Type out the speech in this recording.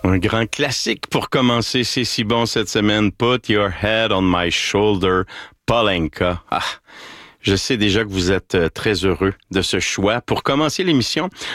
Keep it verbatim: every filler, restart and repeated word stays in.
Un grand classique pour commencer, c'est si bon cette semaine. Put your head on my shoulder, Polenka. Ah, je sais déjà que vous êtes très heureux de ce choix. Pour commencer l'émission,